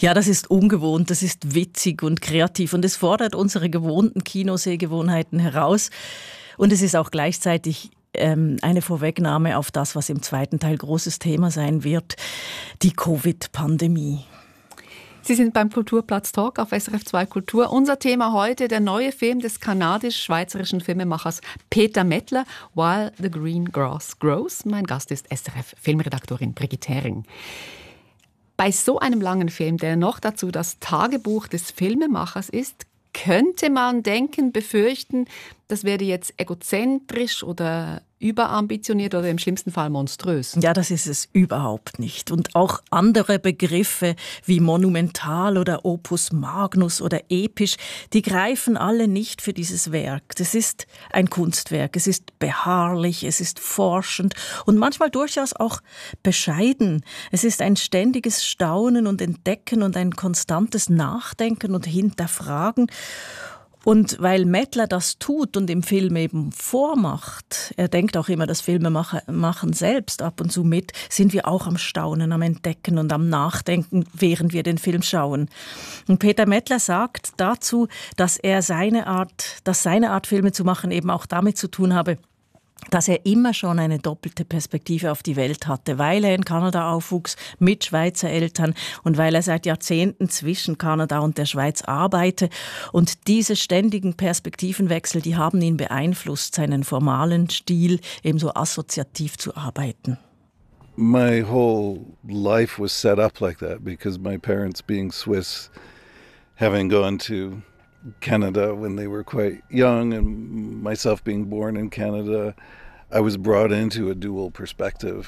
Ja, das ist ungewohnt, das ist witzig und kreativ und es fordert unsere gewohnten Kinosehgewohnheiten heraus. Und es ist auch gleichzeitig eine Vorwegnahme auf das, was im zweiten Teil großes Thema sein wird, die Covid-Pandemie. Sie sind beim Kulturplatz Talk auf SRF 2 Kultur. Unser Thema heute, der neue Film des kanadisch-schweizerischen Filmemachers Peter Mettler, While the Green Grass Grows. Mein Gast ist SRF-Filmredaktorin Brigitte Hering. Bei so einem langen Film, der noch dazu das Tagebuch des Filmemachers ist, könnte man denken, befürchten, das werde jetzt egozentrisch oder überambitioniert oder im schlimmsten Fall monströs. Ja, das ist es überhaupt nicht. Und auch andere Begriffe wie monumental oder Opus Magnus oder episch, die greifen alle nicht für dieses Werk. Das ist ein Kunstwerk, es ist beharrlich, es ist forschend und manchmal durchaus auch bescheiden. Es ist ein ständiges Staunen und Entdecken und ein konstantes Nachdenken und Hinterfragen. Und weil Mettler das tut und im Film eben vormacht, er denkt auch immer das Filmemachen selbst ab und zu mit, sind wir auch am Staunen, am Entdecken und am Nachdenken, während wir den Film schauen. Und Peter Mettler sagt dazu, dass seine Art Filme zu machen eben auch damit zu tun habe, dass er immer schon eine doppelte Perspektive auf die Welt hatte, weil er in Kanada aufwuchs mit Schweizer Eltern und weil er seit Jahrzehnten zwischen Kanada und der Schweiz arbeitet. Und diese ständigen Perspektivenwechsel, die haben ihn beeinflusst, seinen formalen Stil ebenso assoziativ zu arbeiten. My whole life was set up like that because my parents being Swiss, having gone to Canada when they were quite young and myself being born in Canada, I was brought into a dual perspective,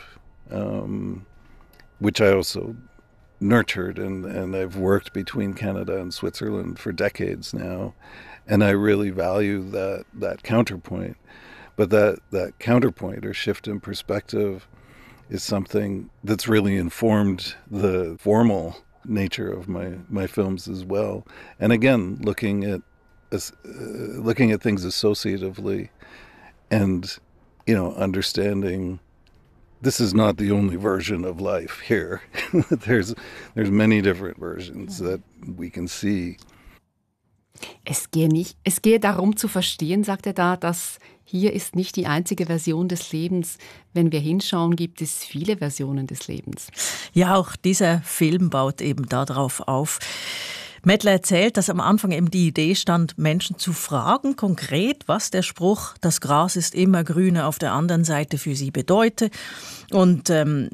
which I also nurtured and I've worked between Canada and Switzerland for decades now, and I really value that counterpoint. But that counterpoint or shift in perspective is something that's really informed the formal nature of my films as well. And again, looking at things associatively and, understanding this is not the only version of life here. There's many different versions that we can see. Es gehe darum zu verstehen, sagt er da, dass hier ist nicht die einzige Version des Lebens. Wenn wir hinschauen, gibt es viele Versionen des Lebens. Ja, auch dieser Film baut eben darauf auf. Mettler erzählt, dass am Anfang eben die Idee stand, Menschen zu fragen, konkret, was der Spruch, das Gras ist immer grüner auf der anderen Seite für sie bedeute und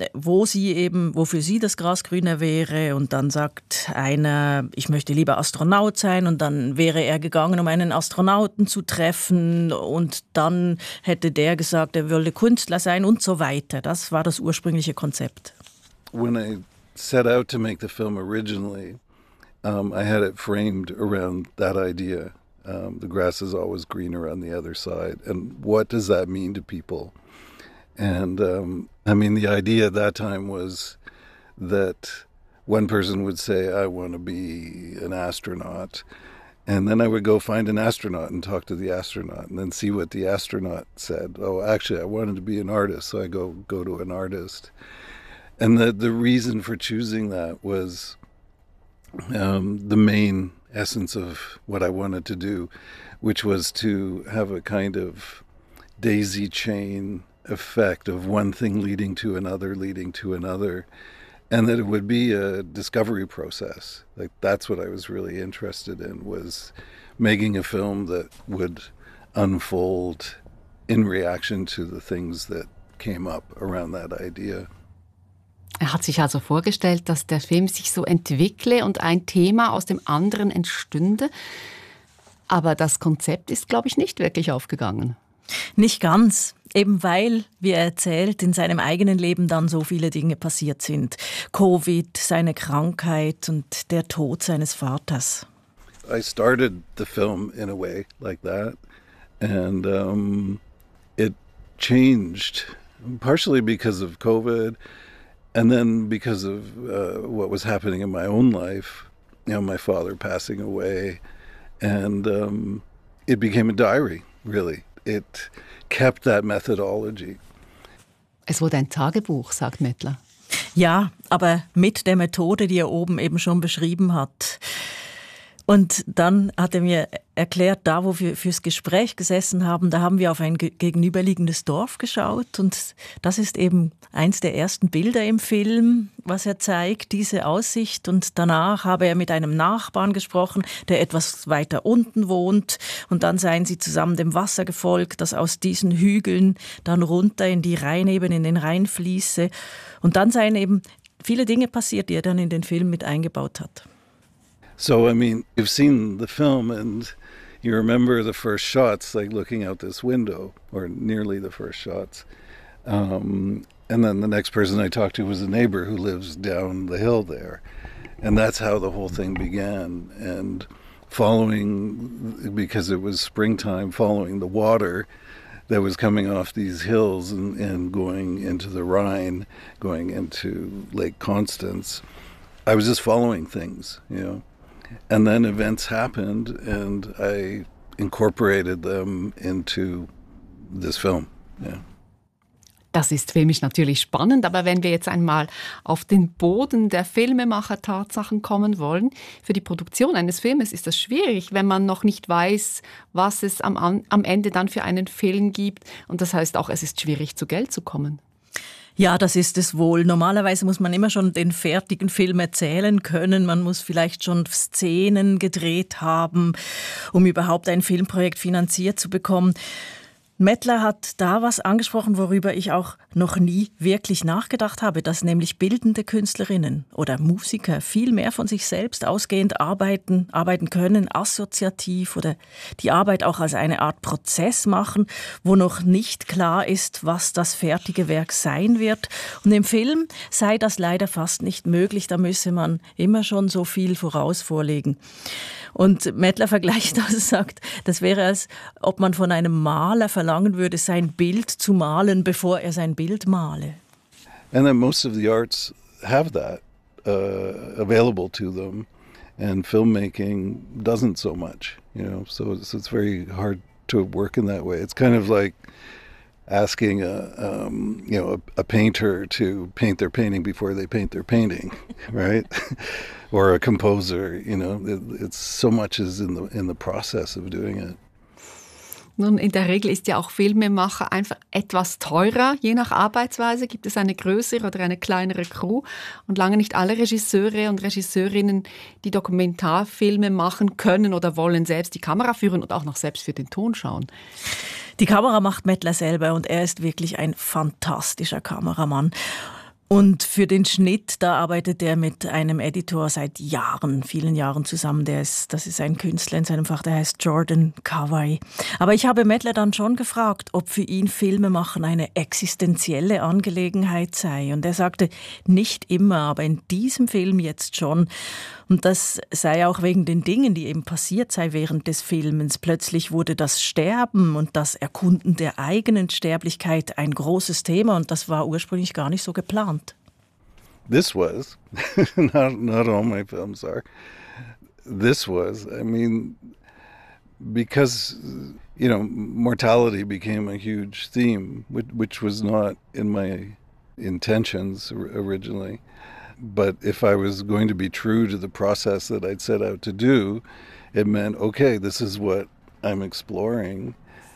wofür sie das Gras grüner wäre. Und dann sagt einer, ich möchte lieber Astronaut sein, und dann wäre er gegangen, um einen Astronauten zu treffen, und dann hätte der gesagt, er würde Künstler sein und so weiter. Das war das ursprüngliche Konzept. When I set out to make the film originally, I had it framed around that idea. The grass is always greener on the other side. And what does that mean to people? And the idea at that time was that one person would say, I want to be an astronaut. And then I would go find an astronaut and talk to the astronaut and then see what the astronaut said. Oh, actually, I wanted to be an artist, so I go to an artist. And the reason for choosing that was the main essence of what I wanted to do, which was to have a kind of daisy chain effect of one thing leading to another, and that it would be a discovery process. Like, that's what I was really interested in, was making a film that would unfold in reaction to the things that came up around that idea. Er hat sich also vorgestellt, dass der Film sich so entwickle und ein Thema aus dem anderen entstünde. Aber das Konzept ist, glaube ich, nicht wirklich aufgegangen. Nicht ganz. Eben weil, wie er erzählt, in seinem eigenen Leben dann so viele Dinge passiert sind. Covid, seine Krankheit und der Tod seines Vaters. I started the film in a way like that. And it changed, partially because of COVID. And then because of what was happening in my own life, my father passing away, and it became a diary, really. It kept that methodology. Es wurde ein Tagebuch, sagt Mettler. Ja, aber mit der Methode, die er oben eben schon beschrieben hat. Und dann hat er mir erklärt, da wo wir fürs Gespräch gesessen haben, da haben wir auf ein gegenüberliegendes Dorf geschaut. Und das ist eben eins der ersten Bilder im Film, was er zeigt, diese Aussicht. Und danach habe er mit einem Nachbarn gesprochen, der etwas weiter unten wohnt. Und dann seien sie zusammen dem Wasser gefolgt, das aus diesen Hügeln dann runter in die Rheinebene, in den Rhein fließe. Und dann seien eben viele Dinge passiert, die er dann in den Film mit eingebaut hat. So, I mean, you've seen the film and you remember the first shots, like looking out this window, or nearly the first shots. And then the next person I talked to was a neighbor who lives down the hill there. And that's how the whole thing began. And following, because it was springtime, following the water that was coming off these hills and going into the Rhine, going into Lake Constance, I was just following things, you know. And then events happened and I incorporated them into this film. Yeah. Das ist filmisch natürlich spannend, aber wenn wir jetzt einmal auf den Boden der Filmemacher-Tatsachen kommen wollen, für die Produktion eines Filmes ist das schwierig, wenn man noch nicht weiß, was es am Ende dann für einen Film gibt. Und das heißt auch, es ist schwierig, zu Geld zu kommen. Ja, das ist es wohl. Normalerweise muss man immer schon den fertigen Film erzählen können. Man muss vielleicht schon Szenen gedreht haben, um überhaupt ein Filmprojekt finanziert zu bekommen. Mettler hat da was angesprochen, worüber ich auch noch nie wirklich nachgedacht habe, dass nämlich bildende Künstlerinnen oder Musiker viel mehr von sich selbst ausgehend arbeiten können, assoziativ oder die Arbeit auch als eine Art Prozess machen, wo noch nicht klar ist, was das fertige Werk sein wird. Und im Film sei das leider fast nicht möglich, da müsse man immer schon so viel voraus vorlegen. Und Mettler vergleicht das, sagt, das wäre, als ob man von einem Maler verlangen würde, sein Bild zu malen, bevor er sein Bild male. And then most of the arts have that available to them, and filmmaking doesn't so much, you know. So it's very hard to work in that way. It's kind of like asking a painter to paint their painting before they paint their painting, right? Or a composer, you know. It's so much is in the process of doing it. Nun, in der Regel ist ja auch Filmemacher einfach etwas teurer. Je nach Arbeitsweise gibt es eine größere oder eine kleinere Crew. Und lange nicht alle Regisseure und Regisseurinnen, die Dokumentarfilme machen können oder wollen, selbst die Kamera führen und auch noch selbst für den Ton schauen. Die Kamera macht Mettler selber und er ist wirklich ein fantastischer Kameramann. Und für den Schnitt, da arbeitet er mit einem Editor seit Jahren, vielen Jahren zusammen. Das ist ein Künstler in seinem Fach, der heißt Jordan Kawai. Aber ich habe Mettler dann schon gefragt, ob für ihn Filmemachen eine existenzielle Angelegenheit sei. Und er sagte, nicht immer, aber in diesem Film jetzt schon. Und das sei auch wegen den Dingen, die eben passiert sei während des Filmens. Plötzlich wurde das Sterben und das Erkunden der eigenen Sterblichkeit ein großes Thema und das war ursprünglich gar nicht so geplant. This was, not all my films are. This was, I mean, because, you know, mortality became a huge theme, which was not in my intentions originally. But if I was going to be true to the process that I'd set out to do, it meant, okay, this is what I'm exploring.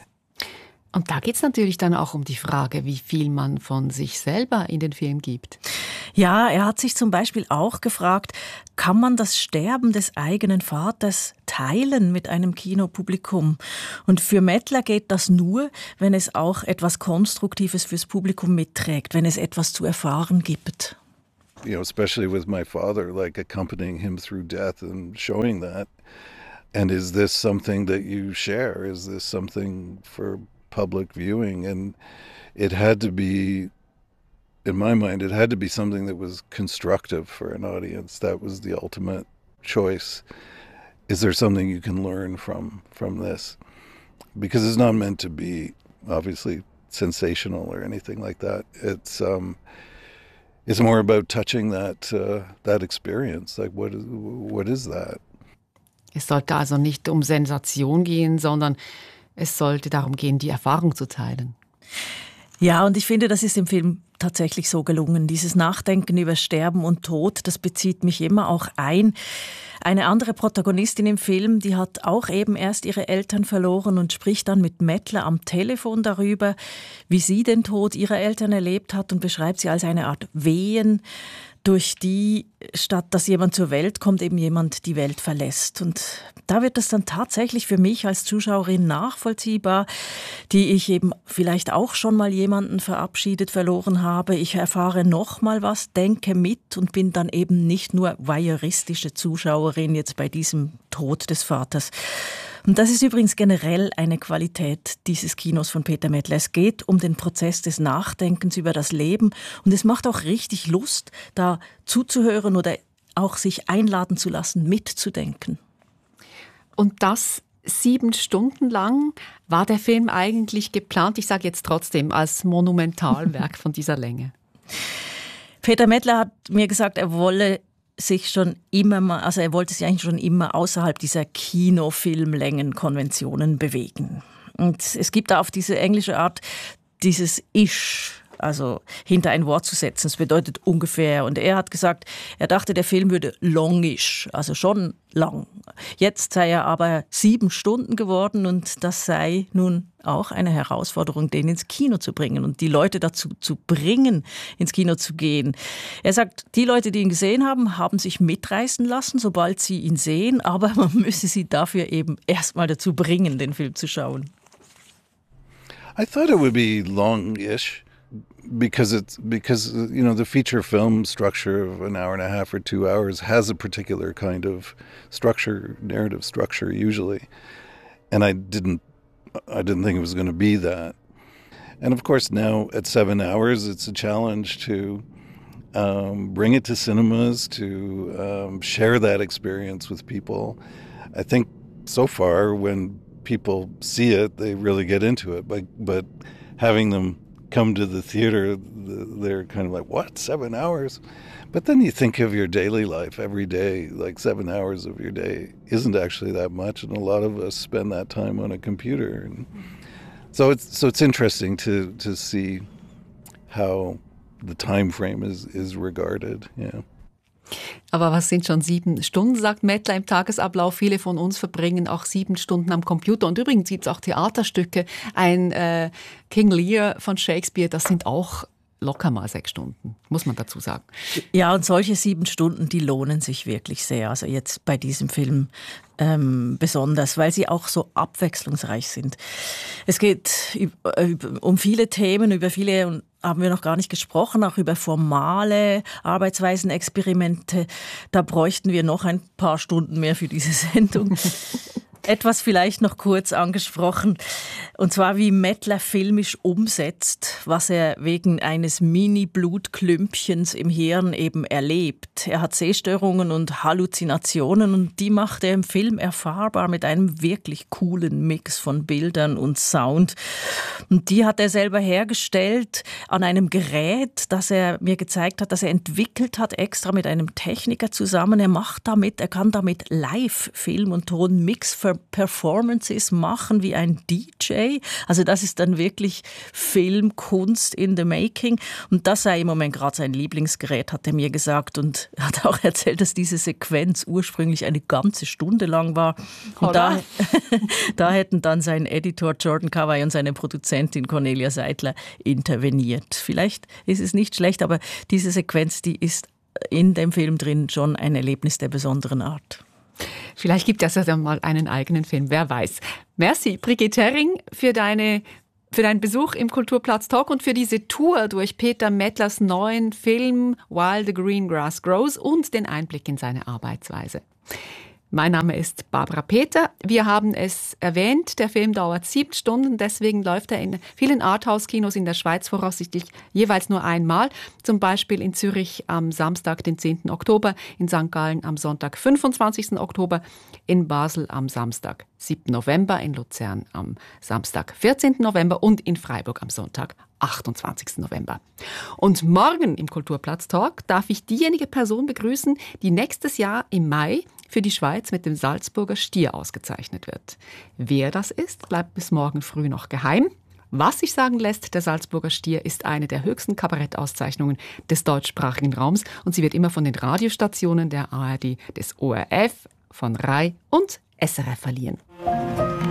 Und da geht es natürlich dann auch um die Frage, wie viel man von sich selber in den Film gibt. Ja, er hat sich zum Beispiel auch gefragt, kann man das Sterben des eigenen Vaters teilen mit einem Kinopublikum? Und für Mettler geht das nur, wenn es auch etwas Konstruktives fürs Publikum mitträgt, wenn es etwas zu erfahren gibt. You know, especially with my father, like accompanying him through death and showing that. And is this something that you share? Is this something for public viewing? And it had to be, in my mind, it had to be something that was constructive for an audience. That was the ultimate choice. Is there something you can learn from this? Because it's not meant to be, obviously, sensational or anything like that. It's more about touching that experience. Like, what is that? Es sollte also nicht um Sensation gehen, sondern es sollte darum gehen, die Erfahrung zu teilen. Ja, und ich finde, das ist im Film tatsächlich so gelungen. Dieses Nachdenken über Sterben und Tod, das bezieht mich immer auch ein. Eine andere Protagonistin im Film, die hat auch eben erst ihre Eltern verloren und spricht dann mit Mettler am Telefon darüber, wie sie den Tod ihrer Eltern erlebt hat und beschreibt sie als eine Art Wehen, durch die, statt dass jemand zur Welt kommt, eben jemand die Welt verlässt. Und da wird es dann tatsächlich für mich als Zuschauerin nachvollziehbar, die ich eben vielleicht auch schon mal jemanden verabschiedet, verloren habe. Ich erfahre noch mal was, denke mit und bin dann eben nicht nur voyeuristische Zuschauerin jetzt bei diesem Tod des Vaters. Und das ist übrigens generell eine Qualität dieses Kinos von Peter Mettler. Es geht um den Prozess des Nachdenkens über das Leben und es macht auch richtig Lust, da zuzuhören oder auch sich einladen zu lassen, mitzudenken. Und das 7 Stunden lang war der Film eigentlich geplant, ich sage jetzt trotzdem, als Monumentalwerk von dieser Länge. Peter Mettler hat mir gesagt, er wollte sich schon immer mal, also er wollte sich eigentlich schon immer außerhalb dieser Kinofilmlängenkonventionen bewegen. Und es gibt da auf diese englische Art dieses Ish, also hinter ein Wort zu setzen. Das bedeutet ungefähr. Und er hat gesagt, er dachte, der Film würde longish, also schon lang. Jetzt sei er aber 7 Stunden geworden und das sei nun auch eine Herausforderung, den ins Kino zu bringen und die Leute dazu zu bringen, ins Kino zu gehen. Er sagt, die Leute, die ihn gesehen haben, haben sich mitreißen lassen, sobald sie ihn sehen, aber man müsse sie dafür eben erstmal dazu bringen, den Film zu schauen. I thought it would be long-ish. Because you know, the feature film structure of an hour and a half or 2 hours has a particular kind of structure, narrative structure usually, and I didn't think it was going to be that. And of course now at 7 hours it's a challenge to bring it to cinemas, to share that experience with people. I think so far when people see it they really get into it, but having them come to the theater, they're kind of like, what, 7 hours? But then you think of your daily life every day, like 7 hours of your day isn't actually that much, and a lot of us spend that time on a computer. And so it's interesting to see how the time frame is regarded. Yeah. Aber was sind schon 7 Stunden, sagt Mettler im Tagesablauf. Viele von uns verbringen auch 7 Stunden am Computer. Und übrigens gibt es auch Theaterstücke. Ein King Lear von Shakespeare, das sind auch locker mal 6 Stunden, muss man dazu sagen. Ja, und solche 7 Stunden, die lohnen sich wirklich sehr. Also jetzt bei diesem Film besonders, weil sie auch so abwechslungsreich sind. Es geht um viele Themen, über viele haben wir noch gar nicht gesprochen, auch über formale Arbeitsweisen, Experimente. Da bräuchten wir noch ein paar Stunden mehr für diese Sendung. Etwas vielleicht noch kurz angesprochen, und zwar wie Mettler filmisch umsetzt, was er wegen eines Mini-Blutklümpchens im Hirn eben erlebt. Er hat Sehstörungen und Halluzinationen und die macht er im Film erfahrbar mit einem wirklich coolen Mix von Bildern und Sound. Und die hat er selber hergestellt an einem Gerät, das er mir gezeigt hat, das er entwickelt hat, extra mit einem Techniker zusammen. Er kann damit live Film- und Tonmix für Performances machen wie ein DJ. Also das ist dann wirklich Filmkunst in the making. Und das sei im Moment gerade sein Lieblingsgerät, hat er mir gesagt. Und er hat auch erzählt, dass diese Sequenz ursprünglich eine ganze Stunde lang war. Und da hätten dann sein Editor Jordan Kawai und seine Produzentin Cornelia Seidler interveniert. Vielleicht ist es nicht schlecht, aber diese Sequenz, die ist in dem Film drin schon ein Erlebnis der besonderen Art. Vielleicht gibt es ja mal einen eigenen Film, wer weiß. Merci, Brigitte Herring, für deinen Besuch im Kulturplatz Talk und für diese Tour durch Peter Mettlers neuen Film While the Green Grass Grows und den Einblick in seine Arbeitsweise. Mein Name ist Barbara Peter. Wir haben es erwähnt, der Film dauert 7 Stunden, deswegen läuft er in vielen Arthouse-Kinos in der Schweiz voraussichtlich jeweils nur einmal. Zum Beispiel in Zürich am Samstag, den 10. Oktober, in St. Gallen am Sonntag, 25. Oktober, in Basel am Samstag, 7. November, in Luzern am Samstag, 14. November und in Freiburg am Sonntag, 28. November. Und morgen im Kulturplatz Talk darf ich diejenige Person begrüßen, die nächstes Jahr im Mai für die Schweiz mit dem Salzburger Stier ausgezeichnet wird. Wer das ist, bleibt bis morgen früh noch geheim. Was sich sagen lässt, der Salzburger Stier ist eine der höchsten Kabarettauszeichnungen des deutschsprachigen Raums und sie wird immer von den Radiostationen der ARD, des ORF, von RAI und SRF verliehen.